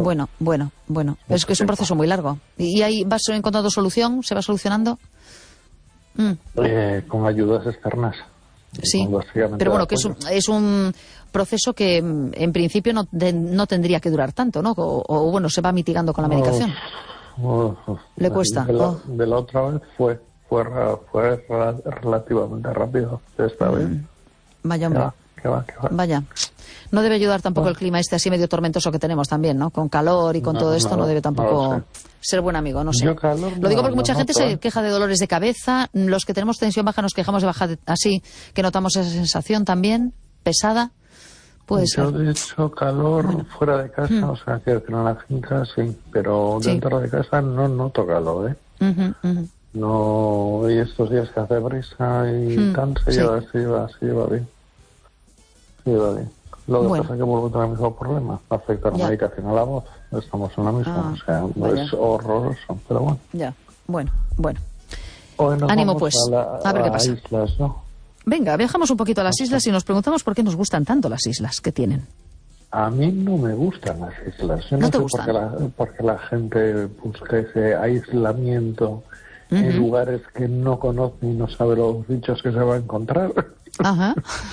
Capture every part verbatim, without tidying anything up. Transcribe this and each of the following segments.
Bueno, bueno, bueno. Es que es un proceso muy largo. ¿Y ahí vas encontrando solución? ¿Se va solucionando? Mm. Eh, con ayudas externas. Sí, pero bueno, que es un, es un proceso que en principio no, de, no tendría que durar tanto, ¿no? O, o bueno, se va mitigando con la medicación. Oh, oh, ¿Le cuesta? De la, Oh. de la otra vez fue fue, fue relativamente rápido. Está bien. Mm. Vaya, hombre. ¿Qué va, qué va, qué va? Vaya. No debe ayudar tampoco oh. el clima este así medio tormentoso que tenemos también, ¿no? Con calor y con no, todo esto no, no debe tampoco no ser buen amigo, no sé. Yo calor, Lo digo porque no, mucha no gente noto, se ¿eh? queja de dolores de cabeza. Los que tenemos tensión baja nos quejamos de baja de, así, que notamos esa sensación también, pesada. Puede Yo, ser. de hecho, calor bueno. fuera de casa, mm. o sea, que en la finca sí, pero sí. dentro de casa no noto calor, ¿eh? Uh-huh, uh-huh. No, y estos días que hace brisa y Mm, tan, se, sí. lleva, se, lleva, se lleva bien. Se lleva bien. Lo que bueno. pasa es que vuelvo a tener el mismo problema, afecta la ya. medicación a la voz. Estamos en la misma, Ah, o sea, vaya. es horroroso, pero bueno. Ya, bueno, bueno. Hoy nos Ánimo, vamos pues, a, la, a ver qué a pasa. islas, ¿no? Venga, viajamos un poquito a las O sea, islas y nos preguntamos por qué nos gustan tanto las islas que tienen. A mí no me gustan las islas. Yo no, ¿No te sé gustan? por qué, la, por qué la gente busca ese aislamiento uh-huh. en lugares que no conoce y no sabe los bichos que se va a encontrar. Ajá.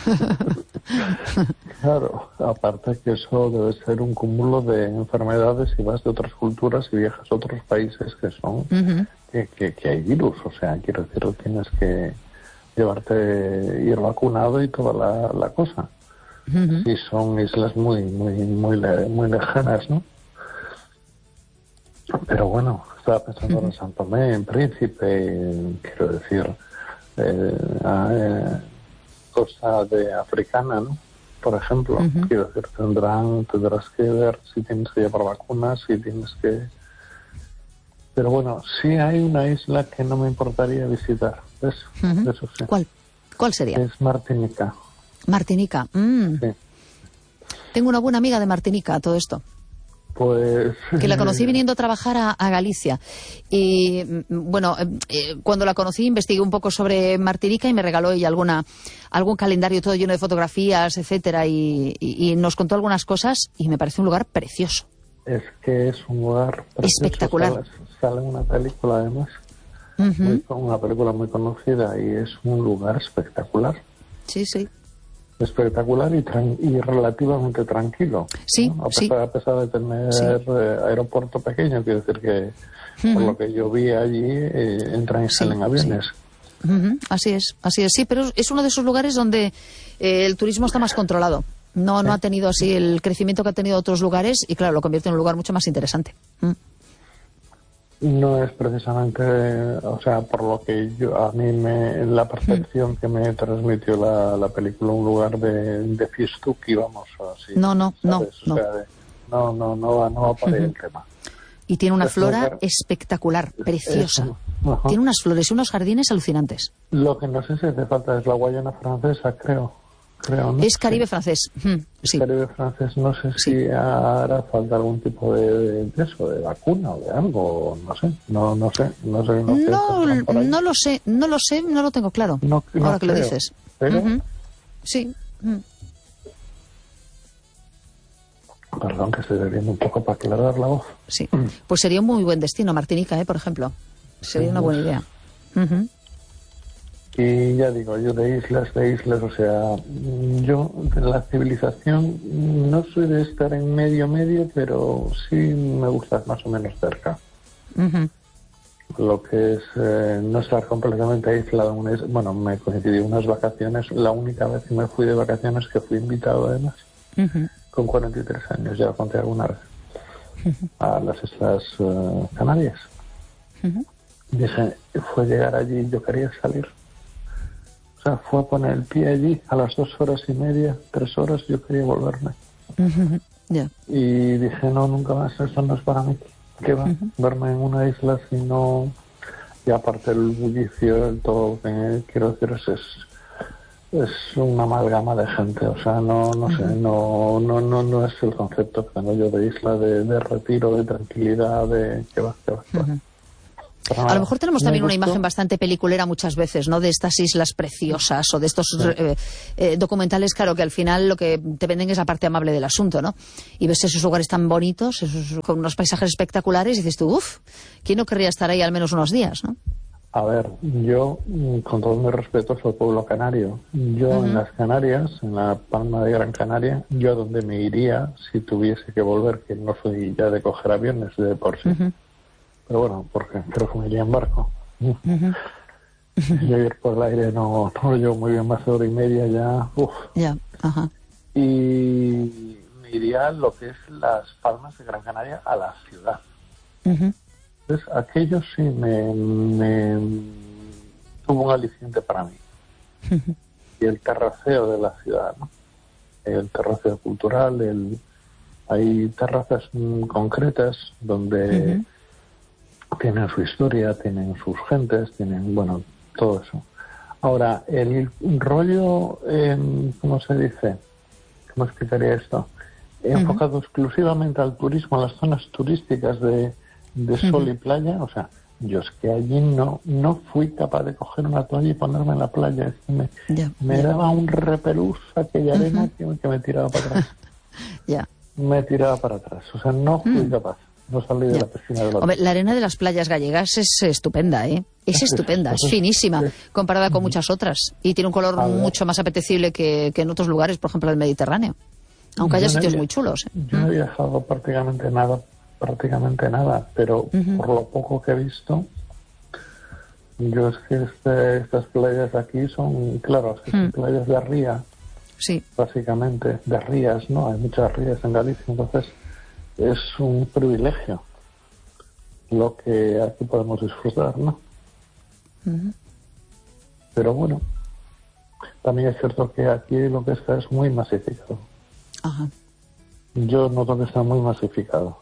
Claro, aparte que eso debe ser un cúmulo de enfermedades y vas de otras culturas y viajas a otros países que son, uh-huh. que, que, que hay virus. O sea, quiero decir, tienes que llevarte, ir vacunado y toda la, la cosa. Uh-huh. Sí, son islas muy, muy, muy, muy lejanas, ¿no? Pero bueno, estaba pensando uh-huh. en San Tomé, en Príncipe, en, quiero decir, eh, eh, cosa de africana, ¿no? Por ejemplo, uh-huh. quiero decir, tendrán, tendrás que ver si tienes que llevar vacunas, si tienes que... Pero bueno, sí hay una isla que no me importaría visitar, ¿ves? Uh-huh. Eso sí. ¿Cuál? ¿Cuál sería? Es Martinica. Martinica. Mm. Sí. Tengo una buena amiga de Martinica, todo esto. Pues... Que la conocí viniendo a trabajar a, a Galicia. Y, bueno, eh, cuando la conocí investigué un poco sobre Martinica y me regaló ella alguna algún calendario todo lleno de fotografías, etcétera, y, y, y nos contó algunas cosas y me parece un lugar precioso. Es que es un lugar precioso. Espectacular. Sale, sale una película, además. Uh-huh. Muy, una película muy conocida y es un lugar espectacular. Sí, sí. Espectacular y, tran- y relativamente tranquilo. Sí, ¿no? A, pesar, sí. a pesar de tener sí. eh, aeropuerto pequeño, quiero decir que uh-huh. por lo que yo vi allí eh, entran y salen sí, aviones. Sí. Uh-huh. Así es, así es, sí, pero es uno de esos lugares donde eh, el turismo está más controlado. No, no ha tenido así el crecimiento que ha tenido otros lugares y claro, lo convierte en un lugar mucho más interesante. Mm. No es precisamente, o sea, por lo que yo, a mí me, la percepción mm. que me transmitió la, la película, un lugar de, de fiestuki, vamos, así. No, no, ¿sabes? no, o no. Sea, de, no, no, no va, no va por ahí uh-huh. el tema. Y tiene una es flora lugar, espectacular, preciosa. Uh-huh. Tiene unas flores y unos jardines alucinantes. Lo que no sé si hace falta es la Guayana francesa, creo. creo ¿no? Es Caribe sí. francés. Mm, sí. Caribe francés, no sé sí. si hará falta algún tipo de, de eso, de vacuna o de algo, no sé, no, no sé, no sé. No, no, no lo sé, no lo sé, no lo tengo claro. No, no ahora que creo, lo dices. Pero... Uh-huh. Sí. Mm. Perdón, que estoy bebiendo un poco para aclarar la voz. Sí, pues sería un muy buen destino, Martinica, ¿eh? Por ejemplo. Sería sí, una buena idea. Uh-huh. Y ya digo, yo de islas, de islas, o sea, yo de la civilización no soy de estar en medio, medio, pero sí me gusta más o menos cerca. Uh-huh. Lo que es eh, no estar completamente aislado. Una, bueno, me coincidí unas vacaciones, la única vez que me fui de vacaciones, que fui invitado además, uh-huh. con cuarenta y tres años, ya lo conté alguna vez, uh-huh. a las Islas uh, Canarias. Uh-huh. Dije, fue llegar allí y yo quería salir. O sea, fue a poner el pie allí a las dos horas y media, tres horas, yo quería volverme. Uh-huh. Yeah. Y dije, no, nunca más, eso no es para mí. ¿Qué va? Uh-huh. Verme en una isla si no... Y aparte el bullicio, el todo, eh, quiero decir, es, es, es una amalgama de gente. O sea, no no uh-huh. sé, no, no no no es el concepto que tengo yo de isla, de, de retiro, de tranquilidad, de... ¿Qué va? ¿Qué va? ¿Qué va? Uh-huh. A lo mejor tenemos también una imagen bastante peliculera muchas veces, ¿no? De estas islas preciosas o de estos sí. eh, eh, documentales, claro, que al final lo que te venden es la parte amable del asunto, ¿no? Y ves esos lugares tan bonitos, esos, con unos paisajes espectaculares, y dices tú, uff, ¿quién no querría estar ahí al menos unos días, no? A ver, yo, con todos mis respetos al pueblo canario, yo uh-huh. en las Canarias, en la Palma de Gran Canaria, yo a donde me iría si tuviese que volver, que no soy ya de coger aviones de por sí. Uh-huh. Pero bueno, porque creo que me iría en barco. Uh-huh. Yo ir por el aire no, no lo llevo muy bien, más de hora y media ya. Uf. Ya, ajá. Y me iría a lo que es las Palmas de Gran Canaria, a la ciudad. Uh-huh. Entonces, aquello sí me, me tuvo un aliciente para mí. Uh-huh. Y el terraceo de la ciudad, ¿no? El terraceo cultural, el, hay terrazas concretas donde uh-huh. tienen su historia, tienen sus gentes, tienen, bueno, todo eso. Ahora, el rollo, eh, ¿cómo se dice? ¿Cómo explicaría esto? Enfocado uh-huh. exclusivamente al turismo, a las zonas turísticas de, de sol uh-huh. y playa. O sea, yo es que allí no no fui capaz de coger una toalla y ponerme en la playa. Es que me, yeah, me yeah. daba un repelús aquella arena uh-huh. que, que me tiraba para atrás. Ya. Yeah. Me tiraba para atrás. O sea, no fui uh-huh. capaz. No salí de yeah. la piscina de la Hombre, la arena de las playas gallegas es estupenda, ¿eh? Es estupenda, es, es finísima, es, comparada con muchas otras. Y tiene un color mucho más apetecible que, que en otros lugares, por ejemplo, del Mediterráneo. Aunque haya sitios no, muy chulos. ¿eh? Yo no he viajado prácticamente nada, prácticamente nada, pero uh-huh. por lo poco que he visto, yo es que este, estas playas aquí son, claro, es que son uh-huh. playas de ría, sí. básicamente, de rías, ¿no? Hay muchas rías en Galicia, entonces es un privilegio lo que aquí podemos disfrutar, ¿no? Uh-huh. Pero bueno, también es cierto que aquí lo que está es muy masificado. Ajá. Yo noto que está muy masificado.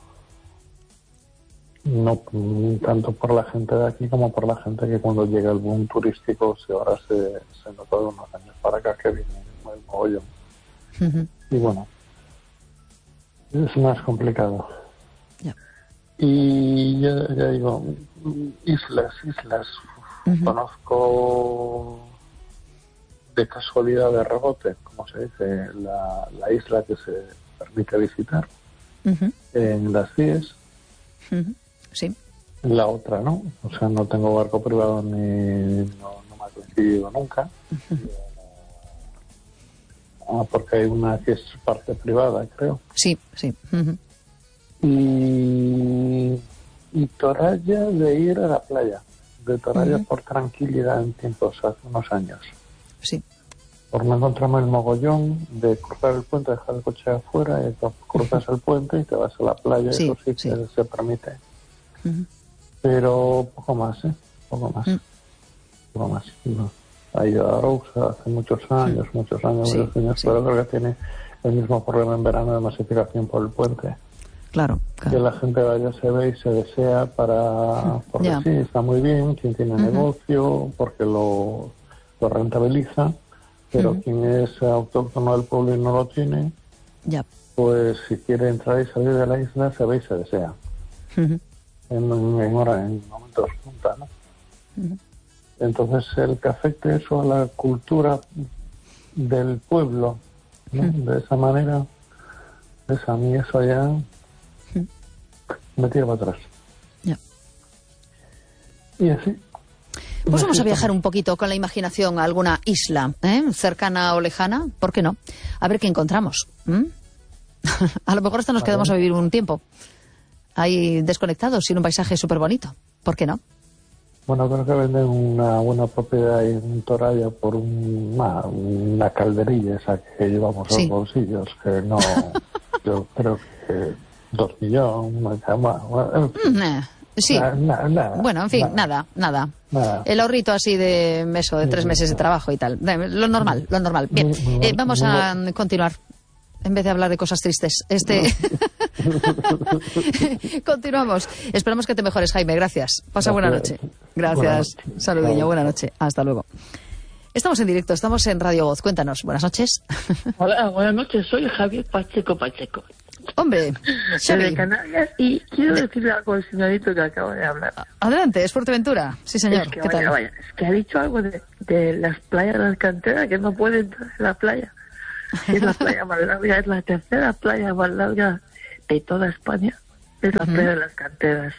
No tanto por la gente de aquí como por la gente que cuando llega el boom turístico se ahora se, se nota de unos años para acá que viene el mogollón. Uh-huh. Y bueno, es más complicado. Yeah. Y ya, ya digo, islas, islas. Uh-huh. Conozco de casualidad, de rebote, como se dice, la, la isla que se permite visitar uh-huh. en las C I E S. Uh-huh. Sí. La otra no, o sea, no tengo barco privado ni no, no me ha coincidido nunca. Uh-huh. Ah, porque hay una que es parte privada, creo. Sí, sí. Uh-huh. Y, y Toralla de ir a la playa, de Toralla uh-huh. por tranquilidad en tiempos, hace unos años. Sí. Por no encontrarme el mogollón de cruzar el puente, dejar el coche afuera, y cruzas el puente y te vas a la playa, sí, eso sí, sí. Que se permite. Uh-huh. Pero poco más, ¿eh? Poco más. Uh-huh. Poco más. No. Ha ido a Arousa hace muchos años, uh-huh. muchos años, sí, muchos años, sí. Pero creo que tiene el mismo problema en verano de masificación por el puente. Claro, claro. Que la gente vaya, se ve y se desea para... Porque yeah. sí, está muy bien, quien tiene uh-huh. negocio, porque lo, lo rentabiliza, pero uh-huh. quien es autóctono del pueblo y no lo tiene, yeah. pues si quiere entrar y salir de la isla, se ve y se desea. Uh-huh. En, en, hora, en momentos punta, ¿no? Uh-huh. Entonces, el que afecte eso a la cultura del pueblo, ¿no? Uh-huh. De esa manera, pues a mí eso ya uh-huh. me tira para atrás. Yeah. Y así. Pues vamos a viajar un poquito con la imaginación a alguna isla, ¿eh? Cercana o lejana, ¿por qué no? A ver qué encontramos. ¿Mm? A lo mejor hasta nos quedamos a vivir un tiempo ahí desconectados, sin un paisaje súper bonito. ¿Por qué no? Bueno, creo que venden una buena propiedad en Toralla por un, una, una calderilla esa que llevamos sí. a los bolsillos, que no, yo creo que dos millones, bueno, sí, na, na, na, bueno, en fin, nada, nada, nada. El ahorrito así de eso, de tres meses de trabajo y tal, lo normal, lo normal. Bien, eh, vamos a continuar. En vez de hablar de cosas tristes. Este Continuamos. Esperamos que te mejores, Jaime. Gracias. Pasa buena noche. Gracias. Saludillo. Buena noche. Hasta luego. Estamos en directo. Estamos en Radio Voz. Cuéntanos. Buenas noches. Hola, buenas noches. Soy Javier Pacheco Pacheco. Hombre, Xavi. De Canarias, y quiero decirle algo al señorito que acaba de hablar. Adelante, es Fuerteventura. Sí, señor. Es que, ¿Qué vaya, tal? vaya, es que ha dicho algo de, de las playas de las canteras, que no puede entrar en la playa. Es la playa más larga, es la tercera playa más larga de toda España. Es la uh-huh. playa de las canteras.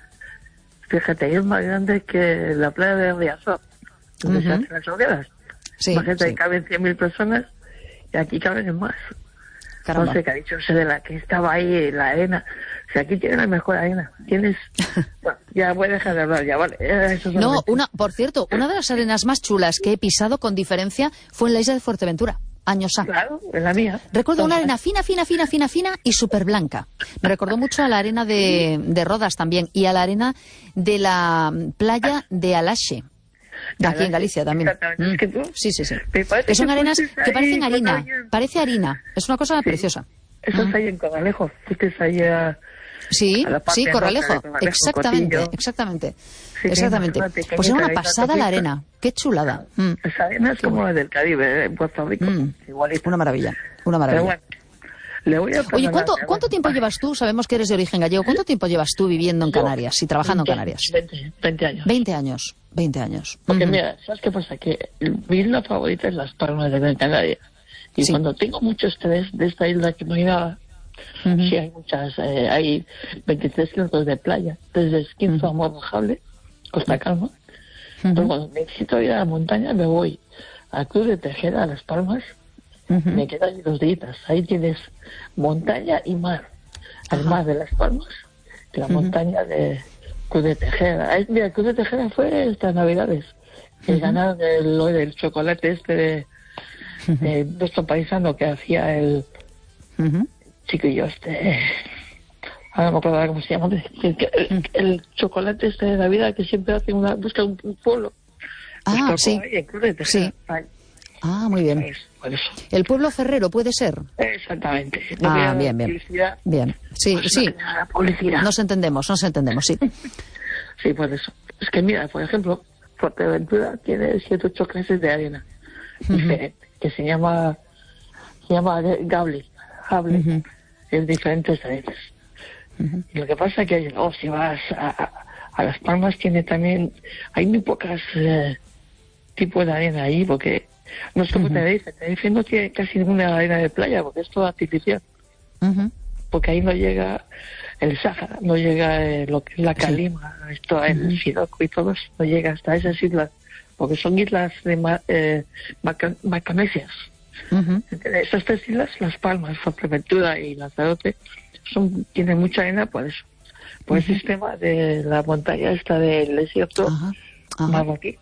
Fíjate, es más grande que la playa de Riazor, donde uh-huh. se hacen las hogueras. Sí, Imagínate, sí. ahí caben cien mil personas y aquí caben más. Caramba. No sé qué ha dicho, sé de la que estaba ahí, la arena. O sea, aquí tienes la mejor arena. Tienes... Bueno, ya voy a dejar de hablar, ya, vale. Eso no, una, por cierto, una de las arenas más chulas que he pisado con diferencia fue en la isla de Fuerteventura. Años A. Claro, es la mía. Recuerdo una arena fina, fina, fina, fina, fina y súper blanca. Me recordó mucho a la arena de, de Rodas también y a la arena de la playa de Alaxe. Aquí en Galicia también. Mm. Es que tú, sí, sí, sí. Que son arenas que parecen harina. Parece harina. Es una cosa sí. preciosa. Eso mm. está ahí en Corralejo. Fuiste ahí a... Sí, a sí, Corralejo. Corralejo. Exactamente, Cotillo. exactamente. Sí, exactamente. Pues era una pasada la arena. Qué chulada. Mm. Esa arena es como la del Caribe, en Puerto Rico. Mm. Igualito. Una maravilla. Una maravilla. Pero bueno, le voy a Oye, ¿cuánto, ¿cuánto tiempo llevas tú? Sabemos que eres de origen gallego. ¿Cuánto tiempo llevas tú viviendo en Canarias y trabajando en Canarias? veinte, veinte años. veinte años. veinte años. Porque uh-huh. mira, ¿sabes qué pasa? Que mi isla favorita es Las Palmas de Gran Canaria. Y sí. cuando tengo mucho estrés de esta isla que no hay nada, uh-huh. sí hay muchas, eh, hay veintitrés kilómetros de playa, desde Esquinzo uh-huh. a Morrojable, Costa Calma. Uh-huh. Pero cuando necesito ir a la montaña me voy a Cruz de Tejera, a Las Palmas, uh-huh. me quedo ahí dos días. Ahí tienes montaña y mar. Al uh-huh. mar de Las Palmas, y la uh-huh. montaña de Cruz de Tejera. Ahí, mira, Cruz de Tejera fue estas Navidades. Uh-huh. El ganar el, el chocolate este de, uh-huh. de nuestro paisano que hacía el uh-huh. chiquillo este. Ahora no me acuerdo cómo se llama. El, el, el chocolate este de Navidad que siempre hace una, busca un, un pueblo. Ah, sí. Ahí, Cruz de Tejera. Sí. Ah, muy bien. Por eso. El pueblo ferrero puede ser. Exactamente. No ah, bien, bien. Bien. Sí, pues sí. La publicidad. Nos entendemos, nos entendemos, sí. Sí, por eso. Es que mira, por ejemplo, Fuerteventura tiene siete ocho clases de arena uh-huh. diferentes, que se llama se llama Gable, Gable, uh-huh. en diferentes arenas. Uh-huh. Y lo que pasa es que oh, si vas a, a, a Las Palmas tiene también, hay muy pocas eh, tipos de arena ahí, porque no es como uh-huh. Tenerife, Tenerife no tiene casi ninguna arena de playa, porque es todo artificial. Uh-huh. Porque ahí no llega el Sáhara, no llega eh, lo que es la Calima, sí. esto, el uh-huh. Siroco y todo eso, no llega hasta esas islas, porque son islas de ma, eh, maca, macanesias. Uh-huh. Esas tres islas, Las Palmas, Fuerteventura y Lanzarote, son, tienen mucha arena por eso, por uh-huh. el sistema de la montaña esta del desierto uh-huh. uh-huh. marroquí,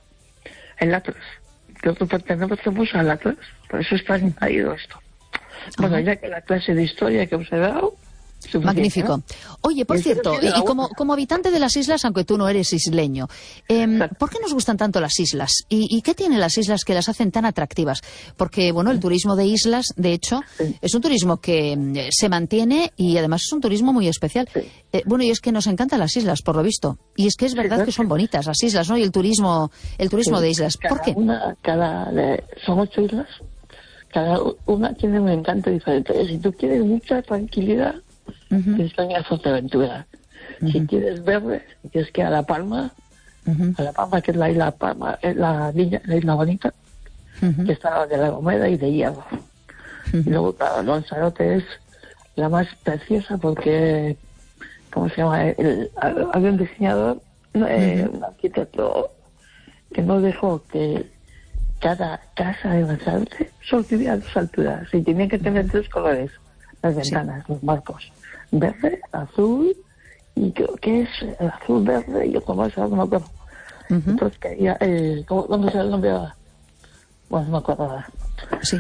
el Atlas. Nosotros pertenecemos al Atlas, por eso está añadido esto. Bueno, uh-huh. ya que la clase de historia que os he dado... Magnífico. ¿No? Oye, por cierto, y, y como, como habitante de las islas, aunque tú no eres isleño, eh, ¿por qué nos gustan tanto las islas? ¿Y, ¿Y qué tienen las islas que las hacen tan atractivas? Porque, bueno, el turismo de islas, de hecho, sí. es un turismo que eh, se mantiene y además es un turismo muy especial. Sí. Eh, bueno, y es que nos encantan las islas, por lo visto. Y es que es verdad sí, que son bonitas las islas, ¿no? Y el turismo, el turismo sí. de islas. ¿Por cada qué? Una, cada, son ocho islas. Cada una tiene un encanto diferente. Si tú quieres mucha tranquilidad, uh-huh. tienes que venir a Fuerteventura. Uh-huh. Si quieres verde, tienes que ir a La Palma, uh-huh. a La Palma, que es la isla Palma, es la, niña, la isla bonita, uh-huh. que está de La Gomera y de Hierro. Uh-huh. Y luego, claro, Lanzarote es la más preciosa porque, ¿cómo se llama? El, el, había un diseñador, eh, uh-huh. un arquitecto, que no dejó que cada casa de Lanzarote solo tenía dos alturas y tenía que tener tres colores. Las ventanas, sí. los marcos, verde, azul y creo que es el azul verde y otro más, no me acuerdo. Uh-huh. Entonces quería, eh, ¿cómo, ¿dónde se el nombre ahora? Bueno, no me acuerdo ahora. Sí.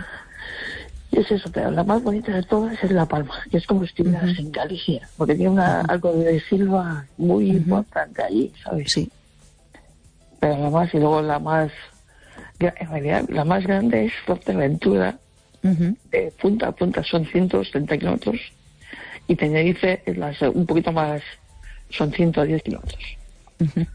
Y es eso, pero la más bonita de todas es La Palma, que es como si estuvieras uh-huh. en Galicia, porque tiene una, uh-huh. algo de silva muy uh-huh. importante allí, ¿sabes? Sí. Pero la más, y luego la más, en realidad, la más grande es Fuerteventura. Uh-huh. De punta a punta son ciento treinta kilómetros y Tenerife es la, un poquito más, son ciento diez kilómetros. Uh-huh.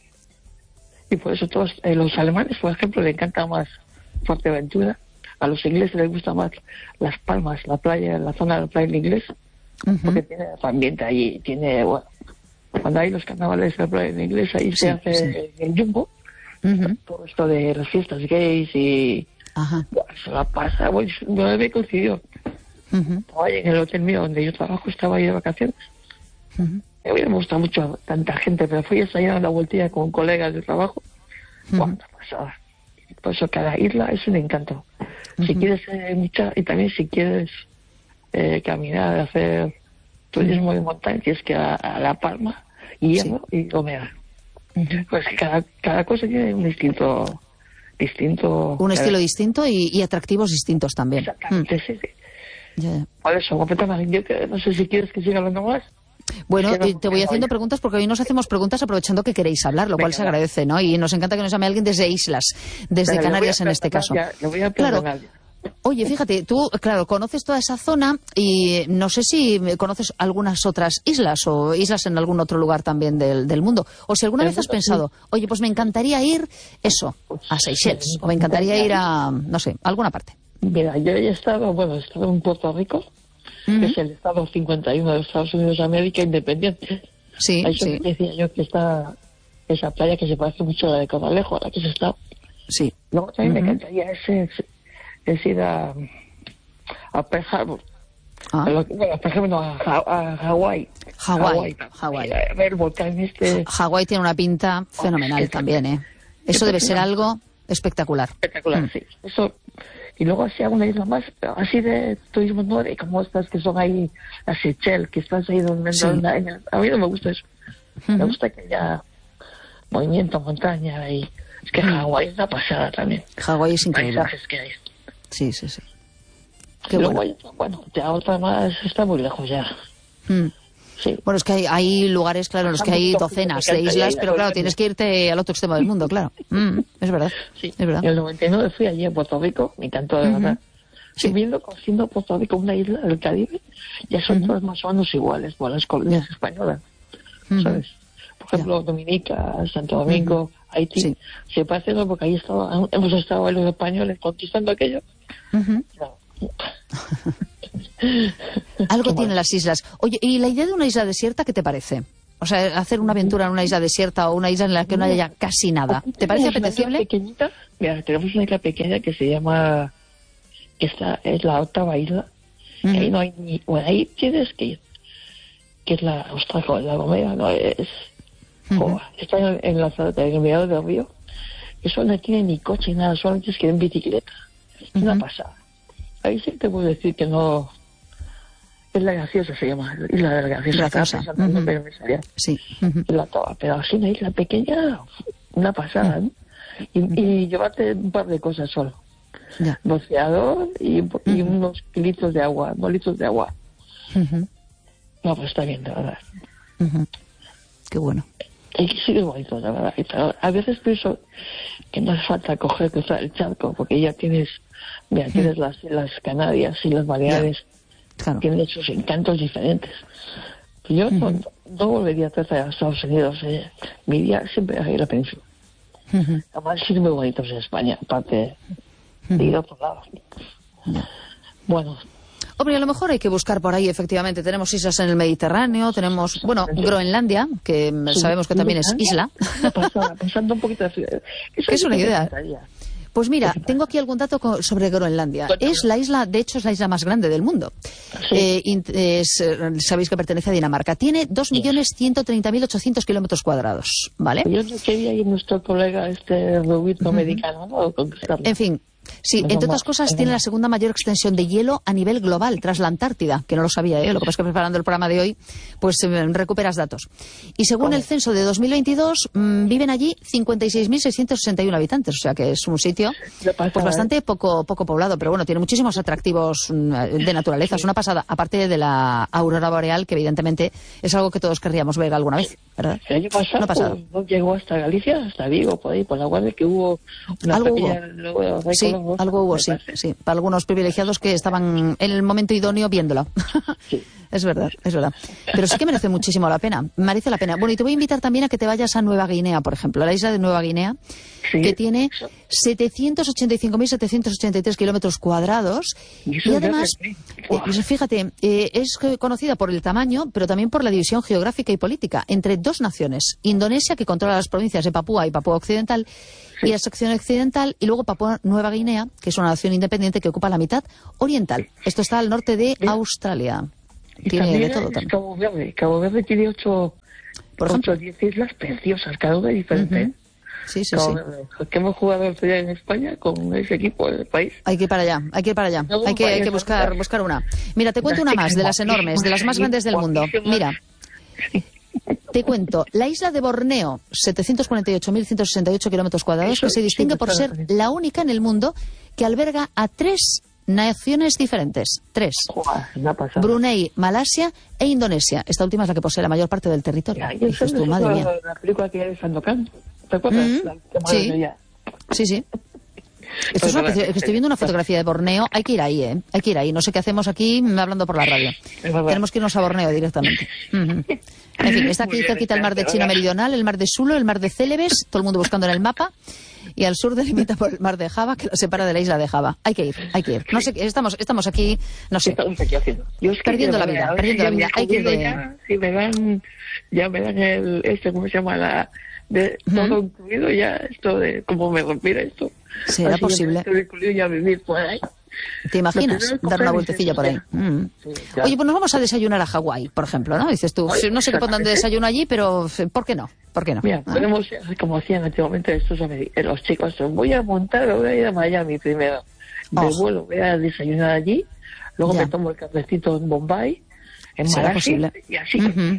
Y por eso todos eh, los alemanes, por ejemplo, les encanta más Fuerteventura, a los ingleses les gusta más Las Palmas, la playa, la zona de la playa en inglés, uh-huh. porque tiene ambiente ahí, tiene, bueno, cuando hay los carnavales en inglés, ahí sí, se hace sí. el Jumbo, uh-huh. todo esto de las fiestas gays y Ajá. Bueno, se la pasa, bueno, no me coincidió. Uh-huh. Estaba ahí en el hotel mío donde yo trabajo, estaba ahí de vacaciones. Uh-huh. A mí me gusta mucho tanta gente, pero fui a salir a la vueltilla con colegas de trabajo. Uh-huh. Bueno, pasaba. Por eso cada isla es un encanto. Uh-huh. Si quieres eh, mucha, y también si quieres eh, caminar, hacer turismo de montaña, tienes que ir a, a La Palma, Hierro sí. y Gomera. Uh-huh. Pues cada, cada cosa tiene un distinto... distinto un estilo eh, distinto y, y atractivos distintos también. Exactamente, mm. sí, sí. Yeah. Por eso, completamente. Yo que, no sé si quieres que siga hablando más. Bueno, no, te voy haciendo preguntas porque hoy nos hacemos preguntas aprovechando que queréis hablar, lo Venga, cual se agradece, ¿no? Y nos encanta que nos llame alguien desde islas, desde Venga, Canarias en este caso. Ya, lo voy a claro. Oye, fíjate, tú, claro, conoces toda esa zona y no sé si conoces algunas otras islas o islas en algún otro lugar también del, del mundo. O si alguna vez has pensado, oye, pues me encantaría ir, eso, a Seychelles, o me encantaría ir a, no sé, a alguna parte. Mira, yo he estado, bueno, he estado en Puerto Rico, uh-huh. que es el estado cincuenta y uno de los Estados Unidos de América, independiente. Sí, Ahí sí. decía yo que está esa playa que se parece mucho a la de Corralejo, a la que se está. Sí. Luego también uh-huh. me encantaría ese... es ir a, a Pearl Harbor. Ah. A lo, bueno, por ejemplo, a, a Hawái. Hawái. Hawái. A ver el volcán este. Hawái tiene una pinta fenomenal oh, también, ¿eh? Eso debe ser algo espectacular. Espectacular, mm. sí. Eso. Y luego así alguna isla más, así de turismo, ¿no? De como estas que son ahí, las Seychelles, que estás ahí donde... Sí. En, en, a mí no me gusta eso. Uh-huh. Me gusta que haya movimiento, montaña y... Es que Hawái es una pasada también. Hawái es increíble. Paisajes que hay. Sí, sí, sí. Qué Luego, bueno. bueno, ya otra más está muy lejos ya. Mm. Sí. Bueno, es que hay, hay lugares, claro, en los que hay docenas de islas, pero claro, tienes que irte al otro extremo del mundo, claro. Mm, es verdad. Sí. Es verdad. En el noventa y nueve fui allí en Puerto Rico, me encantó de uh-huh. verdad. Sí. Y viendo, siendo Puerto Rico una isla del Caribe, ya son uh-huh. todas más o menos iguales, por las colonias yeah. españolas, uh-huh. ¿sabes? Por ejemplo, yeah. Dominica, Santo Domingo, uh-huh. Haití, sí. se parece, ¿no? Porque ahí estado, hemos estado los españoles conquistando aquello. Uh-huh. No. Algo tienen las islas. Oye, ¿y la idea de una isla desierta qué te parece? O sea, hacer una aventura en una isla desierta o una isla en la que no haya casi nada. ¿Te parece apetecible? Pequeñita. Mira, tenemos una isla pequeña que se llama... Esta es la octava isla. Uh-huh. Ahí no hay ni... Bueno, ahí tienes que ir. Que es la... Ostras, la Gomera, no es... Uh-huh. Está en, en la en el mirador del río. Eso no tiene ni coche ni nada, solamente es que ir en bicicleta. Es uh-huh. una pasada. Ahí sí te puedo decir que no... Es la Graciosa, se llama. Isla de la Graciosa. Graciosa. Uh-huh. Pero me salía. Sí. Uh-huh. La toda. Pero así una isla pequeña, una pasada, ¿no? Y, uh-huh. y llevarte un par de cosas solo. Yeah. Boceador y, uh-huh. y unos litros de agua, dos litros de agua. Uh-huh. No, pues está bien, de verdad. Uh-huh. Qué bueno. Y sí es bonito, la verdad. Pero a veces pienso que no hace falta coger, cruzar el charco, porque ya tienes, mira, uh-huh. tienes las, las Canarias y las Baleares. Yeah. Claro. Tienen sus encantos diferentes. Yo uh-huh. no, no volvería a a Estados Unidos. Eh. Mi día siempre a la península. Uh-huh. Además, sí muy bonitos en España, aparte uh-huh. de ir a otro lado. Uh-huh. Bueno. Hombre, a lo mejor hay que buscar por ahí, efectivamente. Tenemos islas en el Mediterráneo, tenemos, bueno, Groenlandia, que sí, sabemos que también es isla. Pasada, pensando un poquito de... Eso es una idea. Pues mira, tengo aquí algún dato sobre Groenlandia. Es la isla, de hecho, es la isla más grande del mundo. Sí. Eh, es, sabéis que pertenece a Dinamarca. Tiene dos millones ciento treinta mil ochocientos kilómetros cuadrados, ¿vale? Yo no quería ir nuestro colega, este rubito uh-huh. americano, ¿no? Conquistarlo. En fin. Sí, entre otras cosas tiene la segunda mayor extensión de hielo a nivel global, tras la Antártida, que no lo sabía, ¿eh? Lo que pasa es que preparando el programa de hoy, pues eh, recuperas datos. Y según ¿Cómo? el censo de dos mil veintidós, mmm, viven allí cincuenta y seis mil seiscientos sesenta y uno habitantes, o sea que es un sitio pues bastante poco, poco poblado, pero bueno, tiene muchísimos atractivos de naturaleza, es una pasada, aparte de la aurora boreal, que evidentemente es algo que todos querríamos ver alguna vez, ¿verdad? El año pasado, pasado. no llegó hasta Galicia, hasta Vigo, por ahí, por la Guardia, que hubo una ¿Algo pequeña... Hubo? Sí. psicólogos. algo hubo, sí, sí, para algunos privilegiados que estaban en el momento idóneo viéndolo. Sí. Es verdad, es verdad. Pero sí que merece muchísimo la pena, merece la pena. Bueno, y te voy a invitar también a que te vayas a Nueva Guinea, por ejemplo, a la isla de Nueva Guinea, Sí. que tiene setecientos ochenta y cinco mil setecientos ochenta y tres kilómetros cuadrados. Y eso Y es además, verdad, sí. eh, Buah. pues fíjate, eh, es conocida por el tamaño, pero también por la división geográfica y política entre dos naciones. Indonesia, que controla las provincias de Papúa y Papúa Occidental, y la sección occidental, y luego Papúa Nueva Guinea, que es una nación independiente que ocupa la mitad oriental. Esto está al norte de Sí. Australia. Y Tiene también de todo es también. Cabo Verde. Cabo Verde tiene ocho, Por ejemplo. ocho, diez islas preciosas, cada una diferente. Ujú. Sí, sí, Cabo sí. Verde. Que hemos jugado el otro día en España con ese equipo del país. Hay que ir para allá, hay que ir para allá. No, Hay que, hay vaya, que buscar, no. buscar una. Mira, te cuento una más, de las enormes, de las más grandes del mundo. Mira, te cuento, la isla de Borneo, setecientos cuarenta y ocho mil ciento sesenta y ocho kilómetros cuadrados, Eso que se sí distingue me por suena ser también. la única en el mundo que alberga a tres naciones diferentes. Tres. Joder, una pasada. Brunei, Malasia e Indonesia. Esta última es la que posee la mayor parte del territorio. Ya, y eso Dices tú, es madre la, mía. la película que hay de Sandokan. ¿Te acuerdas? Mm, La que sí. madre mía. Sí, sí. Esto es una Pues, preci- verdad, estoy viendo una eh, fotografía de Borneo. Hay que ir ahí, ¿eh? Hay que ir ahí. No sé qué hacemos aquí hablando por la radio. Es verdad. Tenemos que irnos a Borneo directamente. Ujú. En fin, está aquí Muy bien, cerquita el mar de está, China ¿verdad? Meridional, el mar de Sulu, el mar de Célebes, todo el mundo buscando en el mapa. Y al sur delimita por el mar de Java, que lo separa de la isla de Java. Hay que ir, hay que ir. No sé, estamos, estamos aquí, no ¿Qué sé. estamos aquí haciendo? Yo es que Perdiendo quiero la vida, ver, a ver perdiendo si la yo vida. me Hay que ir jubilo de- ya, si me dan, ya me dan el, este, ¿cómo se llama? La, de todo incluido ya, esto de cómo me rompiera esto. ¿Será Así ya posible? me estoy incluido ya vivir por ahí. ¿Te imaginas Lo primero es dar coger una y vueltecilla por ahí? dices, Mm. Sí, ya. Oye, pues nos vamos a desayunar a Hawái, por ejemplo, ¿no? Dices tú, Oye, no sé qué pondrán de exactamente. desayuno allí, pero ¿por qué no? ¿Por qué no? Mira, Ah. podemos, como hacían antiguamente estos americanos, los chicos, voy a montar, voy a ir a Miami primero. De Oh. vuelo, voy a desayunar allí, luego Ya. me tomo el cafecito en Bombay, en ¿Será Malasia, posible? y así. Ujú.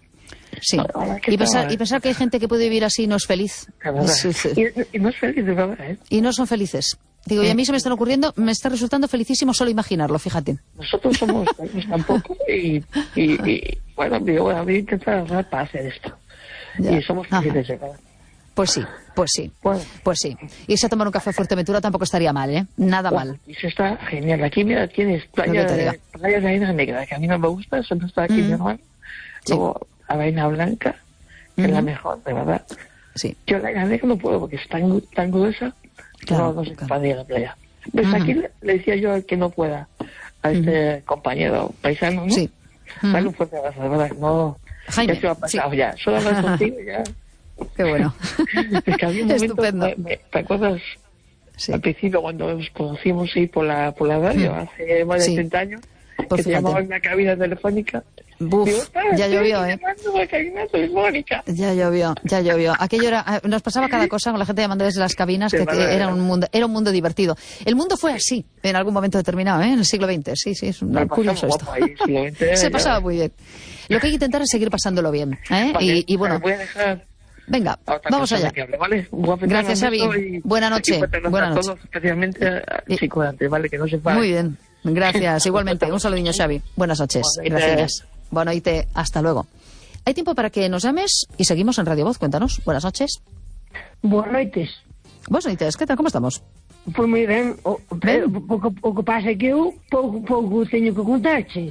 Sí. Ahora, ¿qué Y pensar, tal? y pensar que hay gente que puede vivir así y no es feliz. La verdad. Es- es- Y, y no es feliz de verdad, ¿eh? y no son felices. Digo, y a mí se me están ocurriendo, me está resultando felicísimo solo imaginarlo, fíjate. Nosotros somos felices tampoco, y, y, y bueno, digo, bueno, voy a intentar ahorrar para hacer esto. Ya. Y somos Ajá. felices de verdad. Pues sí, pues sí. Bueno. Pues sí. Irse a tomar un café a Fuerteventura tampoco estaría mal, ¿eh? Nada mal. Y eso está genial. Aquí, mira, tienes Lo playa que te diga. de, playa de arena negra, que a mí no me gusta, eso no está aquí, Mm. mi hermano. Sí. Luego, arena blanca, que es la Ujú. mejor, de verdad. Sí. Yo la arena negra no puedo porque es tan, tan gruesa, Claro, no, no soy claro. capaz de ir a la playa. ¿Ves? Ujú. Aquí le, le decía yo al que no pueda, a este compañero paisano, ¿no? Sí. Dale Ujú. un fuerte abrazo, de verdad, no... Jaime, ya se me ha pasado, sí. ya. Solo hablar contigo, ya. Qué bueno. Es que había un momento, Estupendo. me- me- ¿te acuerdas? Sí. Al principio, cuando nos conocimos ahí por la, por la radio, Mm. hace más de Sí. treinta años, Pues que te fíjate. llamaban en una cabina telefónica. Buf, Digo, "Ah, ya estoy llovió, ¿eh? llamando a la cabina telefónica". Ya llovió, ya llovió. Aquello era, nos pasaba cada cosa con la gente llamando desde las cabinas, De que, que verdad, era ¿eh? un mundo, era un mundo divertido. El mundo fue así, en algún momento determinado, ¿eh? En el siglo veinte. Sí, sí, es Me un- curioso pasaba esto. guapo ahí, siglo veinte, Se ya. pasaba muy bien. Lo que hay que intentar es seguir pasándolo bien, ¿eh? Vale, Y, y bueno, voy a dejar venga, a otra vamos persona allá. que hable, ¿vale? Un guapo Gracias, abrazo Xavi. y- Buena noche, y fuerte abrazo buena a noche. todos, especialmente al Y- chico de antes, ¿vale? Que no se pare. Muy bien, gracias. Igualmente, un saludinho, Xavi. Buenas noches. Buenas noches. Gracias. Bueno, y te, hasta luego. Hay tiempo para que nos llames y seguimos en Radio Voz. Cuéntanos. Buenas noches. Boas noites. Buenas noites. ¿Qué tal? ¿Cómo estamos? Pois moi ben, o, Ben. o, o, que- o que pasa é que eu pouco, pouco teño que contarche.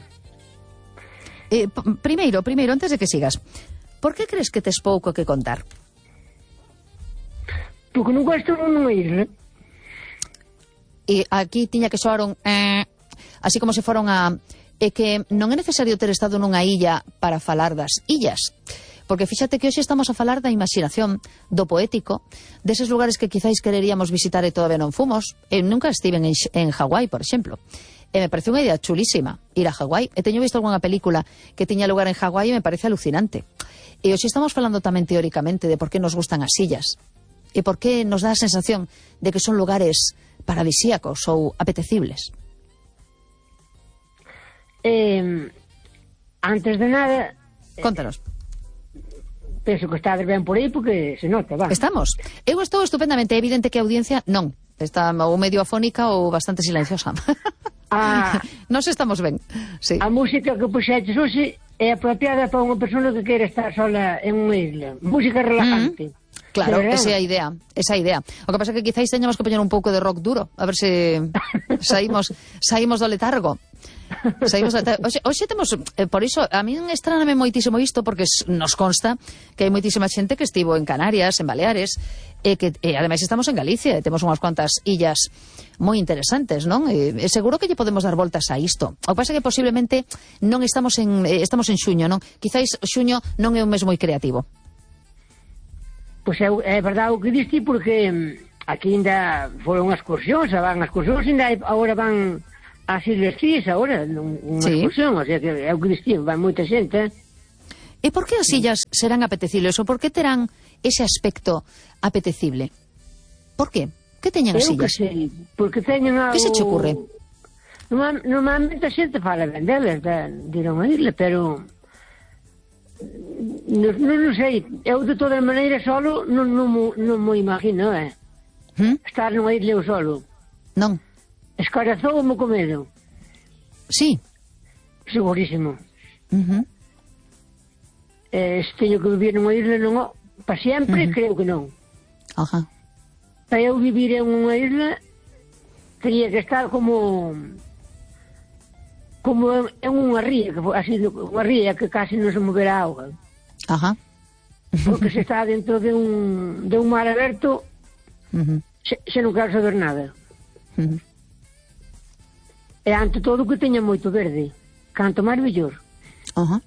Eh, p- primeiro, primeiro, antes de que sigas, por que crees que tes pouco que contar? Porque non gosto de non ir, né? E aquí tiña que soar un eh, así como se foron a é que non é necesario ter estado nunha illa para falar das illas. Porque fíxate que hoxe estamos a falar da imaginación, do poético, deses lugares que quizáis quereríamos visitar e todavía non fomos. Eu nunca estive en, en Hawái, por exemplo. E me parece unha idea chulísima ir a Hawái. E teño visto algunha película que tiña lugar en Hawái e me parece alucinante. E hoxe estamos falando tamén teóricamente de por que nos gustan as illas. E por que nos dá a sensación de que son lugares paradisíacos ou apetecibles. Eh, antes de nada, Contanos. penso que estades ben por aí porque se nota, va. Estamos. Eu estou estupendamente. É evidente que a audiencia non. Está ou medio afónica ou bastante silenciosa. A, Nos estamos ben. Sí. a música que puxetes hoxe é apropiada para unha persona que queira estar sola en unha isla. Música relajante. Claro, esa é a idea, esa é a idea. O que pasa é que quizáis teñamos que poñer un pouco de rock duro, a ver se saímos saímos do letargo. Saímos do letargo. Oxe, oxe temos, eh, por iso, a min estraname moitísimo isto, porque nos consta que hai moitísima xente que estivo en Canarias, en Baleares, e que e ademais estamos en Galicia, e temos unhas cuantas illas moi interesantes, non? E, e seguro que lle podemos dar voltas a isto. O que pasa é que posiblemente non estamos en eh, estamos en xuño, non? Quizáis xuño non é un mes moi creativo. Pois é, é verdade o que diste, porque aquí ainda foron as excursións, van as excursións, ainda agora van ás Ilhas Cíes, agora, unha sí. excursión, o sea que é o que diste, van moita xente. E por que as illas serán apetecibles, ou por que terán ese aspecto apetecible? Por que? Que teñen as Eu illas? que sei, porque teñen algo... Que se che ocurre? Normal, normalmente a xente fala ben delas, de, de ir a unha isla, pero... Non, non, non sei, eu de todas maneiras solo non, non, non mo imagino, eh? ¿Mm? Estar nunha isla eu solo. Non. Escorazou-me co medo. Sí. Segurísimo. Uh-huh. Eh, se teño que vivir nunha isla, non, para sempre, uh-huh. creo que non. Ajá. Para eu vivir en unha isla, teria que estar como... como en unha ría, que así, unha ría que casi non se movera a auga. Ajá. Porque se está dentro de un, de un mar aberto, uh-huh. se, se non quero saber nada. Uh-huh. E ante todo que teña moito verde. Canto máis mellor. Ajá.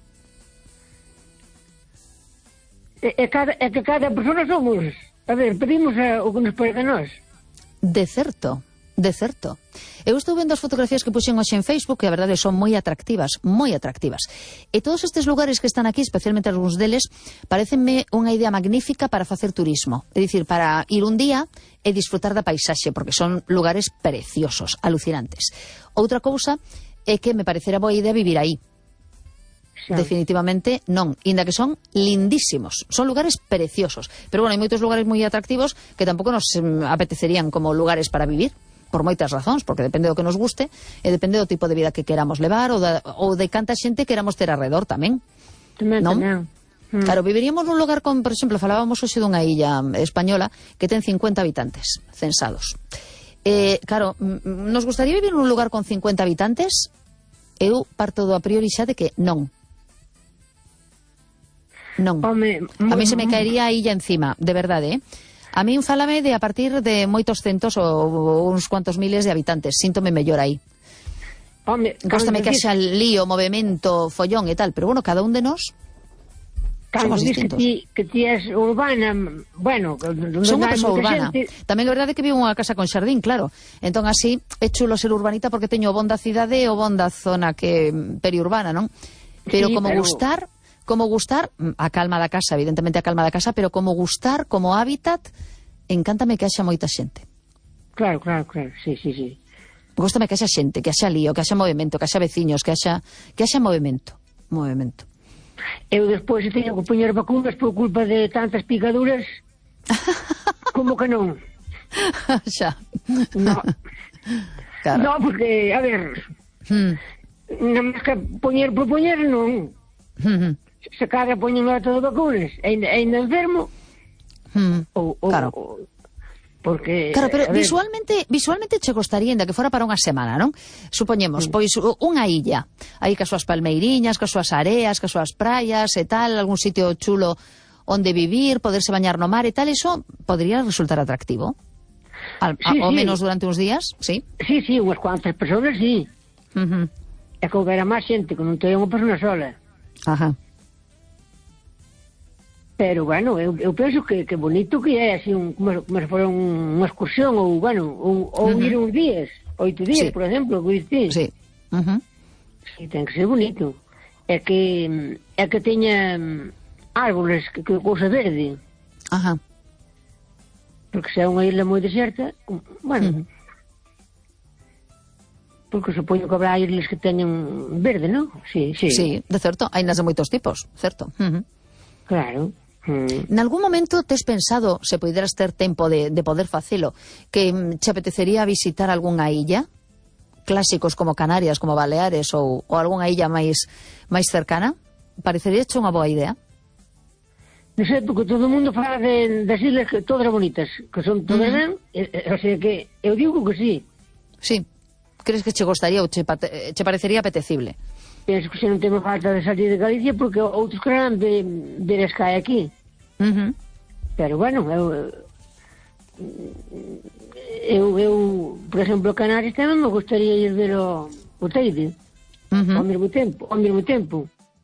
E, e, cada, e que cada persona somos... A ver, pedimos a, o que nos pega a nós. De certo. De certo. Eu estou vendo as fotografías que puxen hoxe en Facebook, que a verdade son moi atractivas, moi atractivas. E todos estes lugares que están aquí, especialmente algúns deles, parecenme unha idea magnífica para facer turismo. É dicir, para ir un día e disfrutar da paisaxe, porque son lugares preciosos, alucinantes. Outra cousa é que me parecera boa idea vivir aí. Sí. Definitivamente non, inda que son lindísimos, son lugares preciosos. Pero bueno, hai moitos lugares moi atractivos que tampouco nos mm, apetecerían como lugares para vivir, por moitas razóns, porque depende do que nos guste e depende do tipo de vida que queramos levar ou, da, ou de canta xente queramos ter alrededor tamén. Tamén, non? tamén. Mm. Claro, viviríamos nun lugar con, por exemplo, falábamos hoxe dunha illa española que ten cincuenta habitantes censados. Eh, claro, nos gustaría vivir nun lugar con cincuenta habitantes? Eu parto do a priori xa de que non. Non. Home, a mí se me caería a illa encima, de verdade, eh? A min fálame de a partir de moitos centos ou uns cuantos miles de habitantes. Síntome mellor aí. Home, Góstame que haxa lío, movimento, follón e tal, pero bueno, cada un de nós somos distintos. Que ti, que ti es urbana, bueno... Son unha persoa urbana. Gente... Tamén é verdade que vivo unha casa con xardín, claro. Entón así é chulo ser urbanita porque teño o bon da cidade e o bon da zona que periurbana, non? Pero sí, como pero... gustar... Como gustar, a calma da casa, evidentemente a calma da casa, pero como gustar, como hábitat, encántame que haxa moita xente. Claro, claro, claro, sí, sí, sí. Gústame que haxa xente, que haxa lío, que haxa movimento, que haxa veciños, que haxa, que haxa movimento, movimento. Eu despois teño que poñer vacunas por culpa de tantas picaduras, como que non? Xa. No. Claro. No, porque, a ver, hmm. non máis que poñer por poñer, non. Hmm. Se cada poñen lá todo vacunas e ainda enfermo hmm. ou, ou, claro. ou, porque claro, pero visualmente visualmente che gostaría ainda que fora para unha semana, non? Supoñemos, hmm. pois unha illa aí cas súas palmeiriñas, cas súas areas, cas súas praias e tal, algún sitio chulo onde vivir, poderse bañar no mar e tal, eso podría resultar atractivo al, sí, a, ao sí. menos durante uns días, sí? Sí, sí, unhas cuantas persoas, sí. Uh-huh. É que houbera máis xente, que non teña unha persona sola. Ajá. Pero, bueno, eu, eu penso que, que bonito que é así, un, como, como se fora unha excursión ou, bueno, ou, ou uh-huh. ir uns días, oito días, sí. por exemplo, que diste. Sí. Uh-huh. Sí, ten que ser bonito. É que é que teña árboles, que, que cousa verde. Ajá. Porque se é unha isla moi deserta, bueno... Uh-huh. Porque supoño que habrá islas que teñen verde, non? Sí, sí. Sí, de certo, hai nas de moitos tipos, certo. Uh-huh. Claro. Mm. Nalgún momento tes pensado, se poideras ter tempo de, de poder facelo, que mm, che apetecería visitar algunha illa? Clásicos como Canarias, como Baleares ou, ou algunha illa máis máis cercana? Parecería che unha boa idea? Non sei, porque todo o mundo fala de, das islas que todas bonitas, que son todas uh -huh. ben, e, o sea que eu digo que sí. Sí. Crees que che gostaría ou che, che parecería apetecible? Penso que se non temos falta de salir de Galicia porque outros quererán ver, ver as cae aquí. Uh -huh. Pero bueno, eu, eu, eu por exemplo, Canarias tamén me gostaría ir ver o, o Teide uh -huh. ao mesmo tempo, ao mesmo tempo.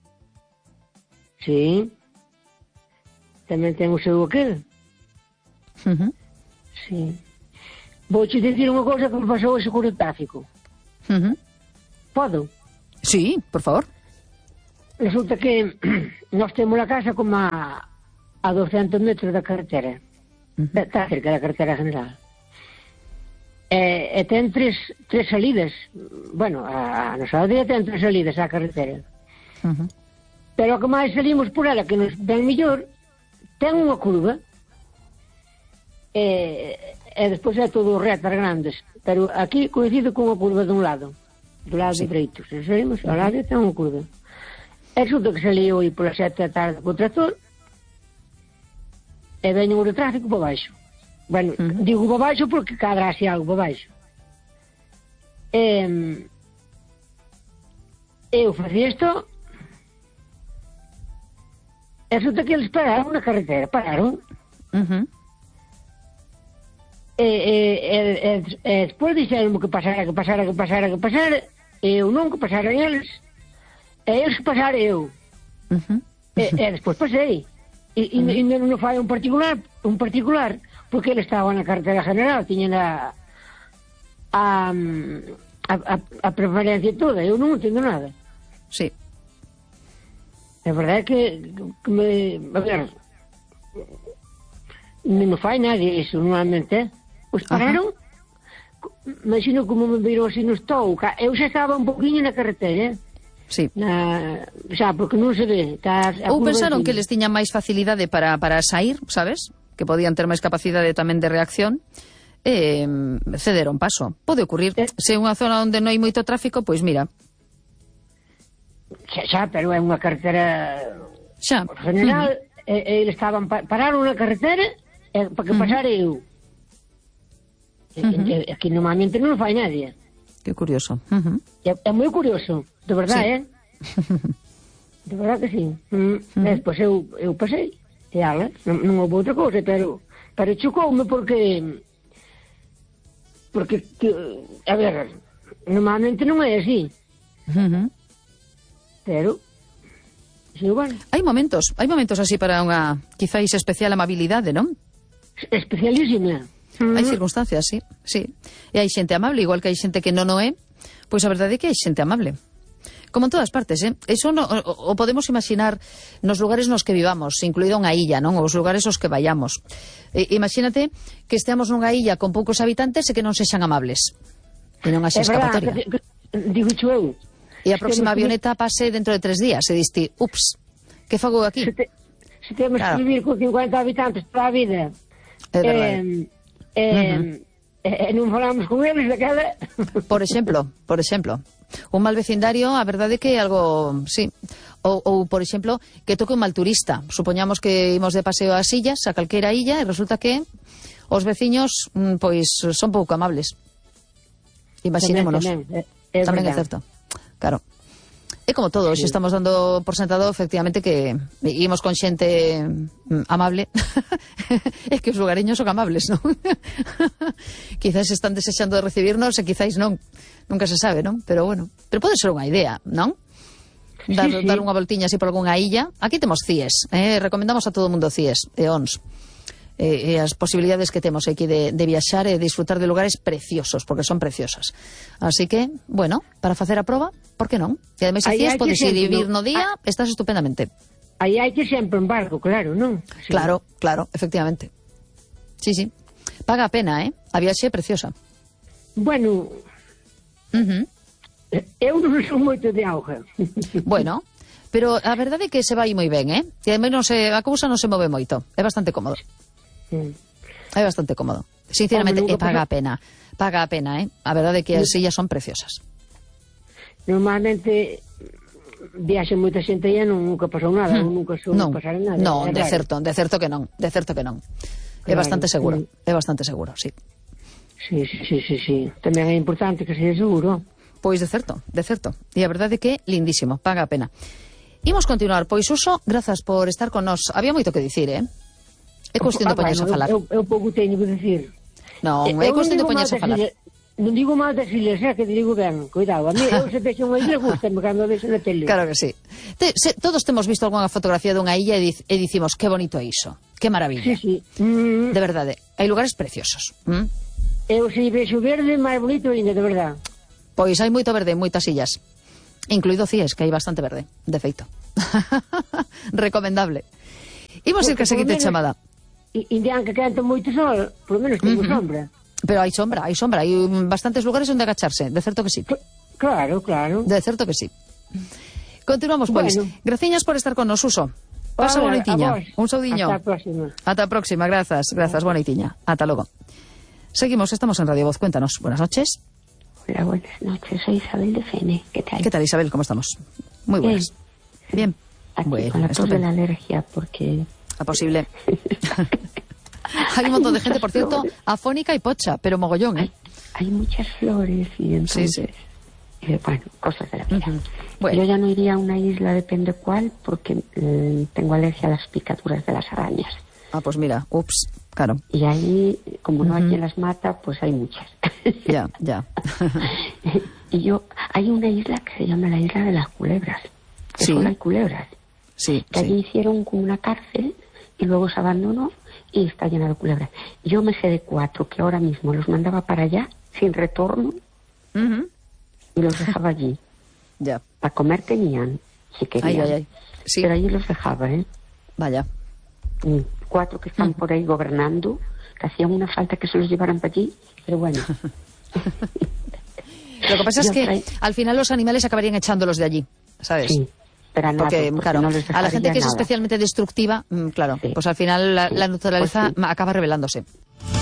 Sí. Tamén ten o seu aquel. Uh -huh. Sí. Vou te dicir unha cousa que me pasou hoxe con o tráfico. Uh -huh. Podo? Sí, por favor. Resulta que nós temos a casa como a, a doscientos metros da carretera. Uh -huh. Está cerca da carretera general. E, e ten tres, tres salidas. Bueno, a, a nosa aldea ten tres salidas á carretera. Uh -huh. Pero o que máis salimos por ela, que nos ven mellor, ten unha curva e, e despois é todo retas grandes, pero aquí coincide con unha curva dun lado, do lado sí. dereito. Se salimos ao lado ten unha curva. E resulta que salí hoy pola sete da tarde co tractor e veño o tráfico para baixo. Bueno, uh -huh. digo para baixo porque cadra así algo para baixo. E, eu facía isto. E resulta que eles pararon na carretera, pararon. Uh -huh. E, e, e, e, e despois dixeron que pasara, que pasara, que pasara, que pasara, e eu non, que pasaran eles, e eles que pasara eu. Uh -huh. e, e despois pasei. E, e, uh -huh. e non fai un particular, un particular, porque ele estaba na carretera general, tiña a, a, a, a preferencia toda, eu non entendo nada. Sí. A verdade é que, que me... A ver... Non me fai nadie iso, normalmente. Pois pararon... Imagino como me viron así no estou. Eu xa estaba un poquinho na carretera. Sí. Na, xa, porque non se ve. Ou pensaron que les tiñan máis facilidade para, para sair, sabes? Que podían ter máis capacidade tamén de reacción. E cederon paso. Pode ocurrir. Eh. Se é unha zona onde non hai moito tráfico, pois mira... Xa, xa, pero é unha carretera xa. general, uh -huh. e, e eles estaban, pararon na carretera e, para que uh -huh. pasara eu. E, uh -huh. e, aquí normalmente non fai nadie. Que curioso. Uh -huh. É, é moi curioso, de verdade, sí. eh? De verdade que sí. Mm. Uh -huh. E despois eu, eu pasei, e ala, non, non houve outra cousa, pero, pero chocoume porque, porque, que, a ver, normalmente non é así. Uh -huh. Pero, sí, bueno. Hai momentos, hai momentos así para unha, quizáis, especial amabilidade, non? Especialísima. Mm. Hai circunstancias, sí, sí. E hai xente amable, igual que hai xente que non o é, pois a verdade é que hai xente amable. Como en todas partes, eh? Eso no, o, o podemos imaginar nos lugares nos que vivamos, incluído unha illa, non? Os lugares aos que vayamos. E, imagínate que esteamos nunha illa con poucos habitantes e que non sexan amables. E non haxe escapatoria. Digo eu. E a próxima avioneta pase dentro de tres días. E diste, ups, que fago aquí? Se, te, se temos claro. que vivir con cincuenta habitantes toda a vida, é verdade. Eh, eh, uh -huh. eh, non falamos con eles daquela... Por exemplo, por exemplo, un mal vecindario, a verdade é que é algo, sí, ou, ou por exemplo, que toque un mal turista. Supoñamos que imos de paseo ás illas, a calquera illa, e resulta que os veciños, pois, son pouco amables. Imaginémonos. Tamén, tamén, é, é tamén é certo. Claro. É como todo, sí. Se estamos dando por sentado efectivamente que ímos con xente amable. É que os lugareños son amables, non? Quizás están desexando de recibirnos e quizás non. Nunca se sabe, non? Pero bueno, pero pode ser unha idea, non? Dar, sí, sí. dar unha voltiña así por algunha illa. Aquí temos C I E S, eh? Recomendamos a todo o mundo C I E S e O N S. E, e as posibilidades que temos aquí de, de viaxar e disfrutar de lugares preciosos, porque son preciosas. Así que, bueno, para facer a proba, por que non? E ademais, si es, podes ir vivir no día, estás estupendamente. Aí hai que sempre en barco, claro, non? Sí. Claro, claro, efectivamente. Sí, sí. Paga a pena, eh? A viaxe é preciosa. Bueno, uh -huh. eu non son moito de auga. Bueno, pero a verdade é que se vai moi ben, eh? E ademais non se, a cousa non se move moito. É bastante cómodo. Mm. É bastante cómodo. Sinceramente, e paga a pena. Paga a pena, eh? A verdade é que as illas son preciosas. Normalmente, viaxe moita xente e nunca pasou nada, hmm. nunca sou non, pasar nada. Non, de certo, de certo que non, de certo que non. Claro, é bastante seguro, sí. é bastante seguro, sí. Sí, sí, sí, sí, sí. Tamén é importante que seja seguro. Pois de certo, de certo. E a verdade é que lindísimo, paga a pena. Imos continuar, pois Suso, grazas por estar con nós. Había moito que dicir, eh? É cuestión de poñerse a falar. Eu, eu pouco teño que dicir. Non, é cuestión de poñerse a falar. Non digo mal das ilhas, é que te digo ben, cuidado. A mí, eu se vexo unha ilha, gustame cando vexo na tele. Claro que sí. Te, se, todos temos visto algunha fotografía dunha illa e, dic, e dicimos, que bonito é iso, que maravilla. Sí, sí. Mm. De verdade, hai lugares preciosos. Mm? Eu se vexo verde, máis bonito ainda, de verdade. Pois hai moito verde en moitas illas, incluído Cies, que hai bastante verde, de feito. Recomendable. Imos ir que a seguinte chamada. Indian que quenta moito sol, por lo menos tengo uh -huh. sombra. Pero hai sombra, hai sombra, hai bastantes lugares onde agacharse, de certo que sí. Claro, claro. De certo que sí. Continuamos, pois. Bueno. Graciñas por estar con nos, Suso. Pasa boa noitiña. Un saudiño. Ata a próxima. Ata a próxima, grazas, grazas, boa noitiña. Ata logo. Seguimos, estamos en Radio Voz, cuéntanos. Buenas noches. Hola, buenas noches, soy Isabel de Fene. ¿Qué tal? ¿Qué tal, Isabel? ¿Cómo estamos? Muy buenas. Bien. Bien. Aquí bueno, con la tos de la alergia, porque... A posible. Hay un montón de gente, por cierto, afónica y pocha, pero mogollón, ¿eh? Hay, hay muchas flores y entonces... Sí, sí. Eh, bueno, cosas de la vida. Uh-huh. Bueno. Yo ya no iría a una isla, depende cuál, porque eh, tengo alergia a las picaduras de las arañas. Ah, pues mira, ups, claro. Y ahí, como no uh-huh. hay quien las mata, pues hay muchas. Ya, ya. Y yo, hay una isla que se llama la Isla de las Culebras, que sí. solo hay culebras. Sí, que sí. allí hicieron como una cárcel y luego se abandonó y está llena de culebras. Yo me sé de cuatro que ahora mismo los mandaba para allá, sin retorno, uh-huh. y los dejaba allí. Ya. Para comer tenían, si querían. Ay, ay, ay. Sí. Pero allí los dejaba, ¿eh? Vaya. Y cuatro que están uh-huh. por ahí gobernando, que hacían una falta que se los llevaran para allí, pero bueno. Lo que pasa es Yo que trae... al final los animales acabarían echándolos de allí, ¿sabes? Sí. Pero nada, porque, porque claro, no les a la gente que nada. es especialmente destructiva, claro, sí. pues al final la, la naturaleza pues sí. acaba rebelándose.